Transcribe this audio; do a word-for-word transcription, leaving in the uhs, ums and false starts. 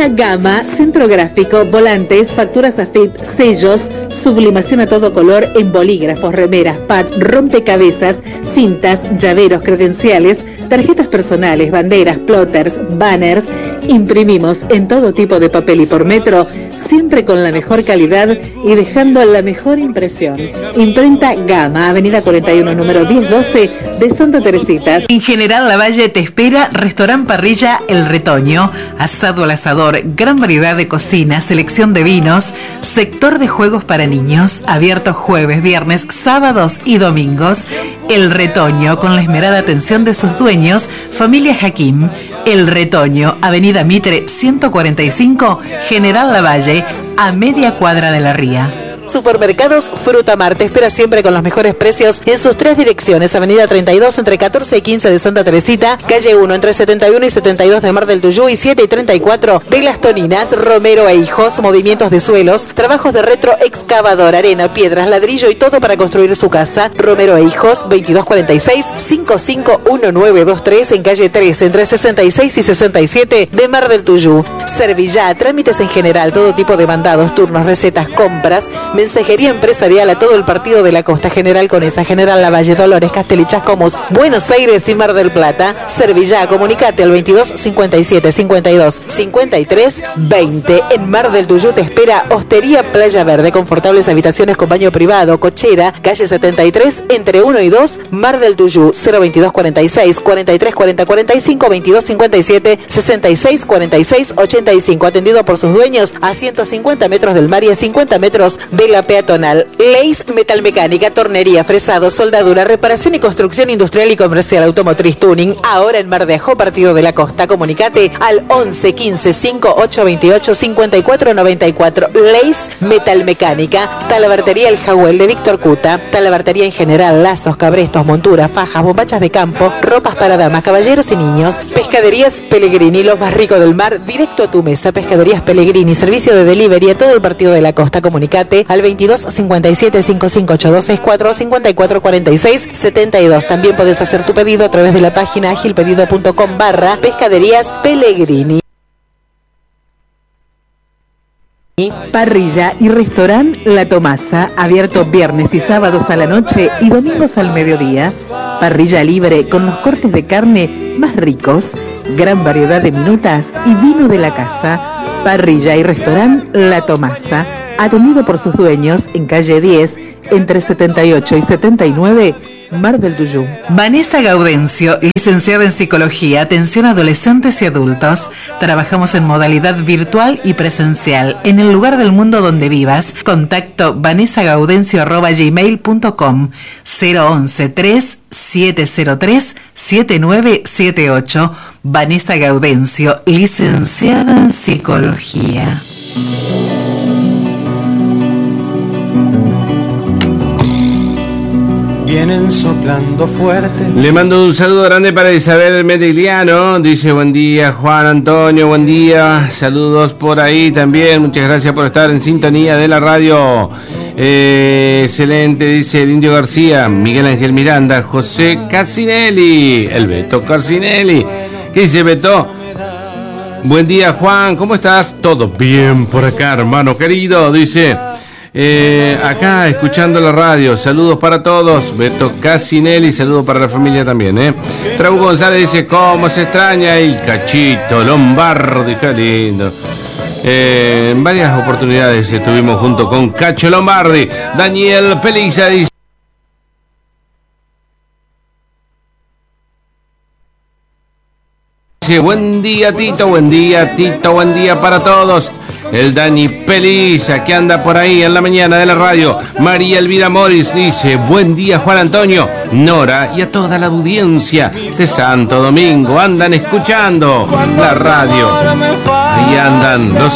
Imprenta Gama, centro gráfico, volantes, facturas AFIP, sellos, sublimación a todo color en bolígrafos, remeras, pad, rompecabezas, cintas, llaveros, credenciales, tarjetas personales, banderas, plotters, banners. Imprimimos en todo tipo de papel y por metro, siempre con la mejor calidad y dejando la mejor impresión. Imprenta Gama, avenida cuarenta y uno, número diez doce de Santa Teresita. En General Lavalle te espera Restaurant Parrilla El Retoño, asado al asador, gran variedad de cocina, selección de vinos, sector de juegos para niños, abierto jueves, viernes, sábados y domingos. El Retoño, con la esmerada atención de sus dueños, familia Jaquín. El Retoño, avenida Mitre ciento cuarenta y cinco, General Lavalle, a media cuadra de la Ría. Supermercados Frutamar te espera siempre con los mejores precios en sus tres direcciones: avenida treinta y dos entre catorce y quince de Santa Teresita, calle uno entre setenta y uno y setenta y dos de Mar del Tuyú y siete y treinta y cuatro de Las Toninas. Romero e Hijos, movimientos de suelos, trabajos de retro, excavador, arena, piedras, ladrillo y todo para construir su casa. Romero e Hijos, veintidós cuarenta y seis, cincuenta y cinco diecinueve veintitrés en calle tres entre sesenta y seis y sesenta y siete de Mar del Tuyú. Servillá, trámites en general, todo tipo de mandados, turnos, recetas, compras, mensajería empresarial a todo el partido de la Costa. General Conesa, General Lavalle, Dolores, Castel y Chascomús, Buenos Aires y Mar del Plata. Servillá, comunicate al veintidós cincuenta y siete cincuenta y dos cincuenta y tres veinte. En Mar del Tuyú te espera Hostería Playa Verde, confortables habitaciones con baño privado, cochera, calle setenta y tres entre uno y dos, Mar del Tuyú. Cero veintidós cuarenta y seis cuarenta y tres cuarenta cuarenta y cinco, veintidós cincuenta y siete sesenta y seis cuarenta y seis ochenta y cinco. Atendido por sus dueños a ciento cincuenta metros del mar y a cincuenta metros de la peatonal. Leis Metalmecánica, tornería, fresado, soldadura, reparación y construcción industrial y comercial, automotriz, tuning. Ahora en Mar de Ajó, partido de la Costa. Comunicate al once quince cincuenta y ocho veintiocho cincuenta y cuatro noventa y cuatro. Leis Metalmecánica. Talabartería El Jahuel de Víctor Cuta. Talabartería en general, lazos, cabrestos, monturas, fajas, bombachas de campo, ropas para damas, caballeros y niños. Pescaderías Pellegrini, los más ricos del mar, directo a tu mesa. Pescaderías Pellegrini, servicio de delivery a todo el partido de la Costa. Comunicate al veintidós cincuenta y siete cincuenta y cinco ochenta y dos sesenta y cuatro, cincuenta y cuatro cuarenta y seis setenta y dos. También podés hacer tu pedido a través de la página agilpedido punto com barra Pescaderías Pellegrini. Parrilla y restaurante La Tomasa, abierto viernes y sábados a la noche y domingos al mediodía. Parrilla libre con los cortes de carne más ricos, gran variedad de minutas y vino de la casa. Parrilla y restaurante La Tomasa, atendido por sus dueños en calle diez entre setenta y ocho y setenta y nueve, Mar del Tuyú. Vanessa Gaudencio, licenciada en Psicología, atención a adolescentes y adultos. Trabajamos en modalidad virtual y presencial, en el lugar del mundo donde vivas. Contacto vanessa gaudencio arroba gmail punto com, cero once tres siete cero tres siete nueve siete ocho. Vanessa Gaudencio, licenciada en Psicología. Vienen soplando fuerte. Le mando un saludo grande para Isabel Medigliano. Dice buen día Juan Antonio, buen día. Saludos por ahí también. Muchas gracias por estar en sintonía de la radio. Eh, excelente, dice el Indio García, Miguel Ángel Miranda, José Carcinelli, el Beto Carcinelli. ¿Qué dice Beto? Buen día Juan, ¿cómo estás? Todo bien por acá, hermano querido, dice. Eh, acá escuchando la radio, saludos para todos. Beto Casinelli, saludos para la familia también, eh. Trauco González dice, ¿cómo se extraña? Y Cachito Lombardi, qué lindo. Eh, en varias oportunidades estuvimos junto con Cacho Lombardi. Daniel Peliza dice, buen día Tito, buen día Tito, buen día para todos. El Dani Peliza que anda por ahí en la mañana de la radio. María Elvira Moris dice, buen día Juan Antonio, Nora y a toda la audiencia de Santo Domingo. Andan escuchando la radio. Ahí andan los